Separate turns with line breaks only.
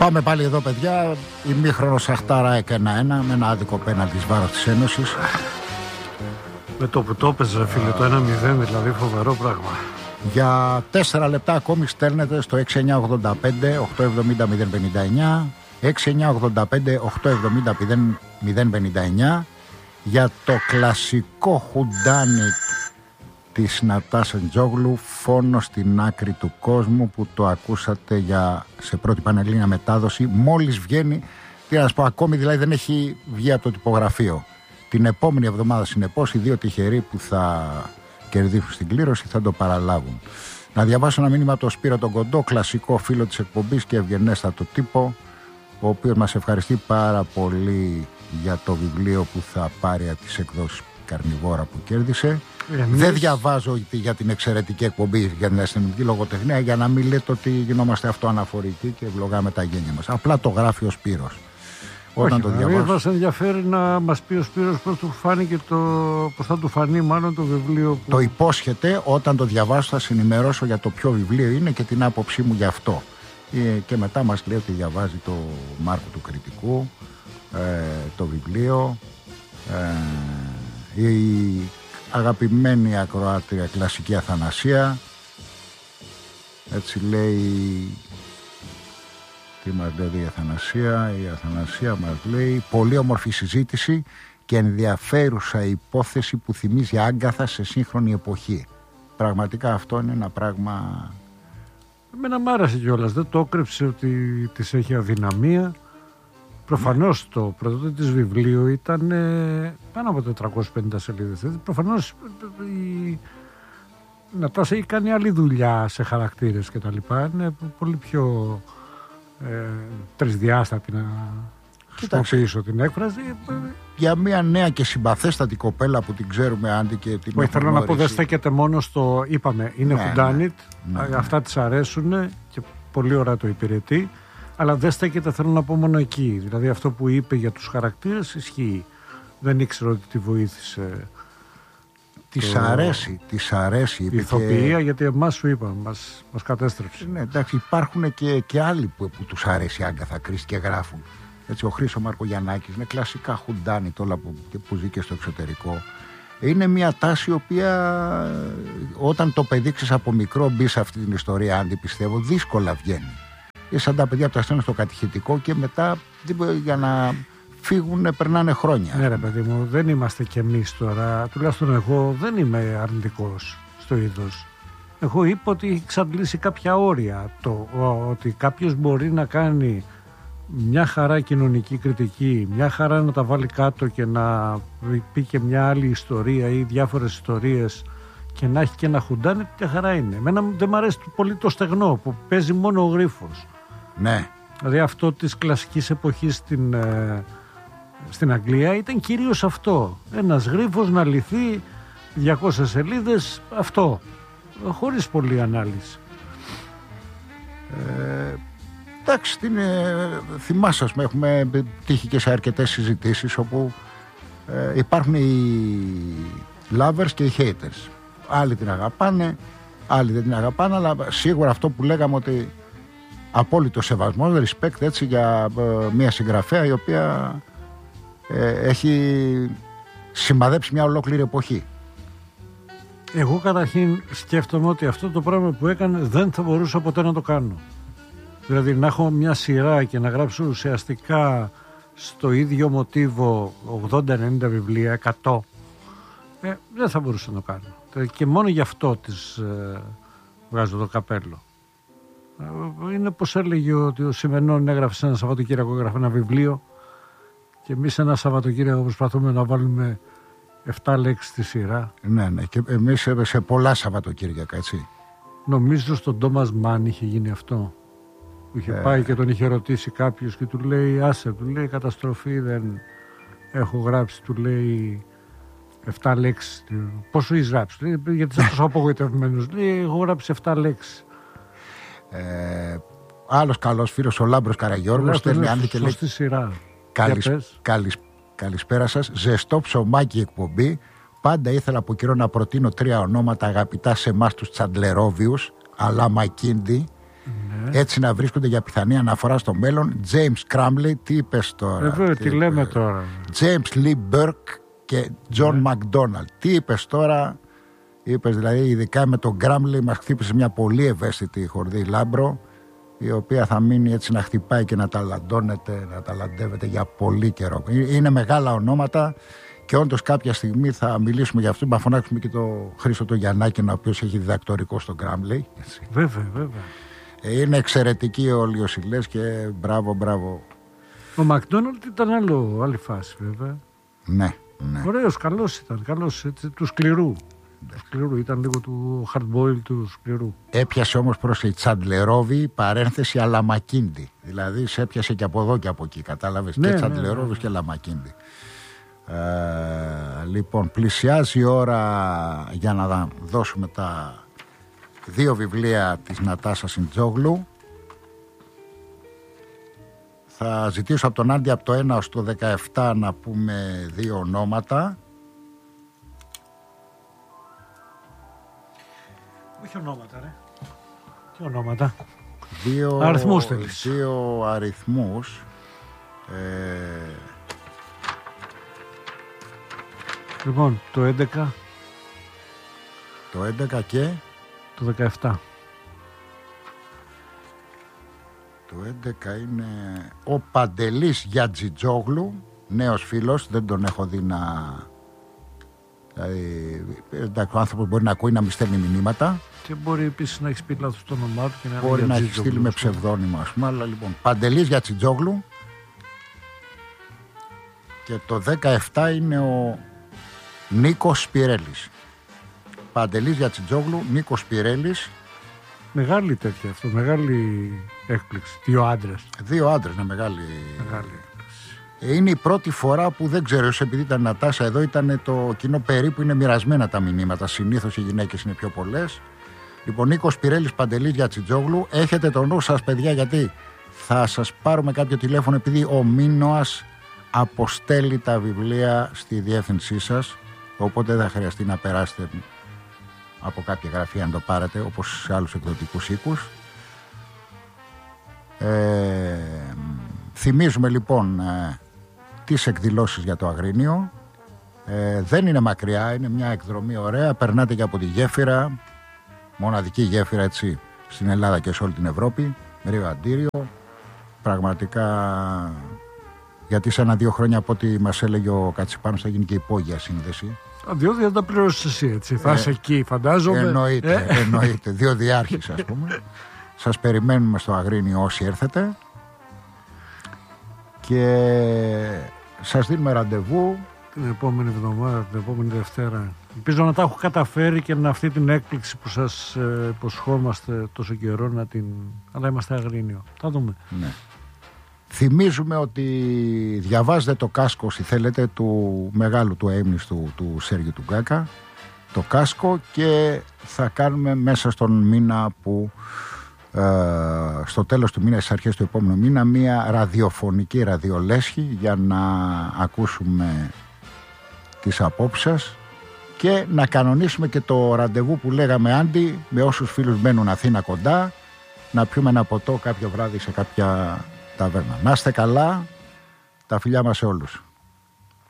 Πάμε πάλι εδώ, παιδιά. Ημίχρονο Σαχτάρα 1-1 με ένα άδικο πέναλτι εις βάρος της Ένωσης.
Με το που το έπαιζε, φίλε, το 1-0, δηλαδή φοβερό πράγμα.
Για 4 λεπτά ακόμη στέλνετε στο 6985 870 059, 6985 870 059 για το κλασικό χουντάνι της Νατάσα Τζόγλου, φόνο στην άκρη του κόσμου, που το ακούσατε σε πρώτη πανελλήνια μετάδοση. Μόλις βγαίνει, τι να σας πω, ακόμη δηλαδή δεν έχει βγει από το τυπογραφείο. Την επόμενη εβδομάδα, συνεπώς, οι δύο τυχεροί που θα κερδίσουν στην κλήρωση θα το παραλάβουν. Να διαβάσω ένα μήνυμα από τον Σπύρο τον Κοντό, κλασικό φίλο της εκπομπής και ευγενέστατο τύπο, ο οποίος μας ευχαριστεί πάρα πολύ για το βιβλίο που θα πάρει από τις εκδόσεις Καρνιβόρα που κέρδισε. Δεν διαβάζω για την εξαιρετική εκπομπή για την αστυνομική λογοτεχνία, για να μην λέτε ότι γινόμαστε αυτοαναφορικοί και ευλογάμε τα γένια μας. Απλά το γράφει ο Σπύρος. Όταν το διαβάζω.
Μας ενδιαφέρει να μας πει ο Σπύρος πώς θα του φανεί μάλλον το βιβλίο που...
Το υπόσχεται, όταν το διαβάσω θα συνημερώσω για το ποιο βιβλίο είναι και την άποψή μου γι' αυτό. Και μετά μας λέει ότι διαβάζει το Μάρκο του Κριτικού, το βιβλίο, η αγαπημένη ακροάτρια κλασική Αθανασία, έτσι λέει. Τι μας λέει η Αθανασία? Η Αθανασία μας λέει: πολύ όμορφη συζήτηση και ενδιαφέρουσα υπόθεση που θυμίζει άγκαθα σε σύγχρονη εποχή. Πραγματικά αυτό είναι ένα πράγμα.
Εμένα μ' άρεσε κιόλας, δεν το έκρυψε ότι της έχει αδυναμία. Προφανώς το πρώτο της βιβλίο ήταν πάνω από 450 σελίδες. Προφανώς η Νατάσα έχει κάνει άλλη δουλειά σε χαρακτήρες και τα λοιπά. Είναι πολύ πιο τρισδιάστατη, να χρησιμοποιήσω την έκφραση.
Για μια νέα και συμπαθέστατη κοπέλα που την ξέρουμε, Άντι, και την
όχι, θέλω να πω, δεν στέκεται μόνο στο, είπαμε, είναι χουντάνιτ, αυτά της αρέσουν και πολύ ωραία το υπηρετεί, αλλά δεν στέκεται, θέλω να πω, μόνο εκεί. Δηλαδή αυτό που είπε για τους χαρακτήρες ισχύει. Δεν ήξερα ότι τη βοήθησε.
Της αρέσει
η ηθοποιία, γιατί εμάς σου είπα, μας κατέστρεψε.
Ναι, εντάξει, υπάρχουν και άλλοι που τους αρέσει η Άγκαθα Κρίστη και γράφουν. Έτσι, ο Χρήστο Μαρκογιαννάκης είναι κλασικά χουντάνι, όλα που ζει και στο εξωτερικό. Είναι μια τάση η οποία όταν το πεδείξεις από μικρό, μπει σε αυτή την ιστορία, αν πιστεύω, δύσκολα βγαίνει. Σαν τα παιδιά που τα στέλνουν στο κατηχητικό και μετά για να φύγουν, περνάνε χρόνια.
Ναι, ρε παιδί μου, δεν είμαστε κι εμείς τώρα. Τουλάχιστον εγώ δεν είμαι αρνητικός στο είδος. Εγώ είπα ότι έχει εξαντλήσει κάποια όρια. Ότι κάποιος μπορεί να κάνει μια χαρά κοινωνική κριτική, μια χαρά να τα βάλει κάτω και να πει και μια άλλη ιστορία ή διάφορες ιστορίες και να έχει και ένα χουντάνι, μια χαρά είναι. Εμένα δεν μου αρέσει πολύ το στεγνό που παίζει μόνο ο γρίφος.
Ναι.
Δηλαδή αυτό της κλασικής εποχής στην Αγγλία ήταν κυρίως αυτό. Ένας γρίφος να λυθεί 200 σελίδες, αυτό, χωρίς πολλή ανάλυση.
Εντάξει, θυμάσαι, έχουμε τύχει και σε αρκετές συζητήσεις όπου υπάρχουν οι lovers και οι haters. Άλλοι την αγαπάνε, άλλοι δεν την αγαπάνε, αλλά σίγουρα αυτό που λέγαμε, ότι απόλυτο σεβασμό, respect, έτσι, για μια συγγραφέα η οποία έχει σημαδέψει μια ολόκληρη εποχή.
Εγώ καταρχήν σκέφτομαι ότι αυτό το πράγμα που έκανε δεν θα μπορούσα ποτέ να το κάνω. Δηλαδή να έχω μια σειρά και να γράψω ουσιαστικά στο ίδιο μοτίβο 80-90 βιβλία, 100, δεν θα μπορούσα να το κάνω. Και μόνο γι' αυτό της βγάζω το καπέλο. Είναι πως έλεγε ότι ο Σιμενών έγραψε ένα Σαββατοκύριακο, έγραφε ένα βιβλίο και εμείς ένα Σαββατοκύριακο προσπαθούμε να βάλουμε 7 λέξεις στη σειρά.
Ναι, και εμείς σε πολλά Σαββατοκύριακα, έτσι.
Νομίζω στον Τόμας Μαν είχε γίνει αυτό. Που είχε πάει και τον είχε ρωτήσει κάποιος και του λέει, άσε, του λέει, καταστροφή, δεν έχω γράψει, του λέει 7 λέξεις. Πόσο έχεις γράψει? Γιατί είσαι τόσο απογοητευμένος? Λέει, έχω γράψει 7 λέξεις.
Άλλος καλός φίλος, ο Λάμπρος Καραγιώργος, στέλνει Άντι και λέει:
σειρά.
Καλησπέρα σας, ζεστό ψωμάκι εκπομπή. Πάντα ήθελα από καιρό να προτείνω 3 ονόματα αγαπητά σε εμάς τους Τσαντλερόβιους, αλλά Μακίντι. Ναι. Έτσι να βρίσκονται για πιθανή αναφορά στο μέλλον. James Crumley, τι είπες τώρα?
Βέβαια, τι λέμε τώρα?
James Lee Burke και John McDonald. Τι είπες τώρα? Είπες δηλαδή, ειδικά με τον Crumley μας χτύπησε μια πολύ ευαίσθητη χορδή λάμπρο, η οποία θα μείνει έτσι να χτυπάει και να ταλαντώνεται, να ταλαντεύεται για πολύ καιρό. Είναι μεγάλα ονόματα και όντως κάποια στιγμή θα μιλήσουμε για αυτό. Να φωνάξουμε και το Χρήστο το Γιαννάκη, ο οποίος έχει διδακτορικό στον Crumley.
Βέβαια, βέβαια.
Είναι εξαιρετικοί όλοι οι οσυλές και μπράβο.
Ο Μακδόναλντ ήταν άλλη φάση, βέβαια.
Ναι.
Ωραίος, καλός ήταν. Καλός, έτσι, του σκληρού. Ήταν λίγο του hard boil, του σκληρού.
Έπιασε όμως προς η Τσαντλερόβη παρένθεση Αλαμακίντι. Δηλαδή σε έπιασε και από εδώ και από εκεί. Κατάλαβες? Και Τσαντλερόβη και Αλαμακίντι. Λοιπόν, πλησιάζει η ώρα για να δώσουμε τα 2 βιβλία της Νατάσα Σιντζόγλου. Θα ζητήσω από τον Άντι από το 1 ως το 17 να πούμε 2 ονόματα.
Όχι ονόματα, ρε. Τι ονόματα?
2
αριθμούς θέλεις?
2 αριθμούς.
Λοιπόν, το 11.
Το 11 και
το 17.
Το 11 είναι ο Παντελής Γιατζιτζόγλου, νέος φίλος, δεν τον έχω δει να... Δηλαδή, ο άνθρωπος μπορεί να ακούει, να μην στέλνει μηνύματα.
Και μπορεί επίσης να έχει πει λάθος το όνομά του και να
μπορεί να έχει στείλει με ψευδόνυμο, ας πούμε. Αλλά λοιπόν, Παντελής Γιατζιτζόγλου. Και το 17 είναι ο Νίκος Σπυρέλης. Παντελής Γιατζιτζόγλου, Νίκος Σπυρέλης.
Μεγάλη τέτοια αυτό, μεγάλη έκπληξη. 2 άντρες.
2 άντρες, είναι μεγάλη έκπληξη. Είναι η πρώτη φορά που δεν ξέρω, επειδή ήταν Νατάσα εδώ, ήταν το κοινό περίπου, είναι μοιρασμένα τα μηνύματα. Συνήθως οι γυναίκες είναι πιο πολλές. Λοιπόν, Νίκος Σπυρέλης, Παντελής Γιατζιτζόγλου. Έχετε το νου σας, παιδιά, γιατί θα σας πάρουμε κάποιο τηλέφωνο, επειδή ο Μίνωας αποστέλει τα βιβλία στη διεύθυνσή σας. Οπότε δεν θα χρειαστεί να περάσετε από κάποια γραφεία να το πάρετε, όπως σε άλλους εκδοτικούς οίκους. Θυμίζουμε λοιπόν τις εκδηλώσεις για το Αγρίνιο. Δεν είναι μακριά, είναι μια εκδρομή ωραία. Περνάτε και από τη γέφυρα, μοναδική γέφυρα έτσι στην Ελλάδα και σε όλη την Ευρώπη, Ρίο Αντίριο. Πραγματικά, γιατί σε 1-2 χρόνια από ό,τι μας έλεγε ο Κατσιπάνος θα γίνει και υπόγεια σύνδεση.
Διότι δεν τα πληρώσεις εσύ, έτσι. Θα είσαι εκεί, φαντάζομαι.
Εννοείται. 2 διάρχες, ας πούμε. Σας περιμένουμε στο Αγρίνιο όσοι έρθετε. Και σας δίνουμε ραντεβού
την επόμενη εβδομάδα, την επόμενη Δευτέρα. Ελπίζω να τα έχω καταφέρει και να αυτή την έκπληξη που σας υποσχόμαστε τόσο καιρό να την... Αλλά είμαστε Αγρίνιο. Θα δούμε.
Ναι. Θυμίζουμε ότι διαβάζετε το κάσκο, όσοι θέλετε, του μεγάλου του αείμνηστου του Σέργιου του Γκάκα, το κάσκο, και θα κάνουμε μέσα στον μήνα που στο τέλος του μήνα, στις αρχές του επόμενου μήνα, μια ραδιοφωνική ραδιολέσχη για να ακούσουμε τις απόψεις σας και να κανονίσουμε και το ραντεβού που λέγαμε, Άντι, με όσους φίλους μένουν Αθήνα κοντά, να πιούμε ένα ποτό κάποιο βράδυ σε κάποια ταβέρνα. Να είστε καλά, τα φιλιά μας σε όλους.